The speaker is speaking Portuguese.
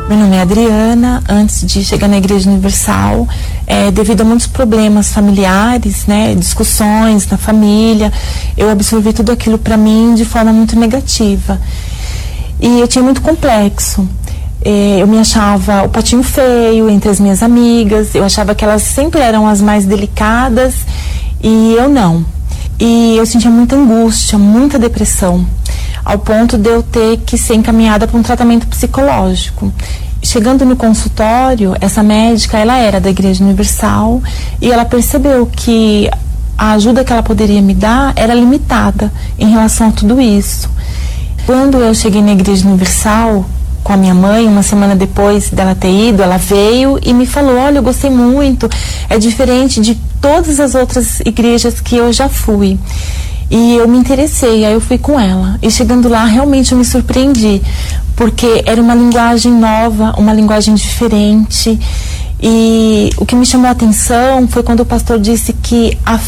Meu nome é Adriana. Antes de chegar na Igreja Universal, devido a muitos problemas familiares, né, discussões na família, eu absorvi tudo aquilo para mim de forma muito negativa. E eu tinha muito complexo. Eu me achava o patinho feio entre as minhas amigas, eu achava que elas sempre eram as mais delicadas e eu não. E eu sentia muita angústia, muita depressão, ao ponto de eu ter que ser encaminhada para um tratamento psicológico. Chegando no consultório, essa médica, ela era da Igreja Universal e ela percebeu que a ajuda que ela poderia me dar era limitada em relação a tudo isso. Quando eu cheguei na Igreja Universal com a minha mãe, uma semana depois dela ter ido, ela veio e me falou: olha, eu gostei muito, é diferente de todas as outras igrejas que eu já fui. E eu me interessei, aí eu fui com ela. E chegando lá, realmente eu me surpreendi, porque era uma linguagem nova, uma linguagem diferente. E o que me chamou a atenção foi quando o pastor disse que a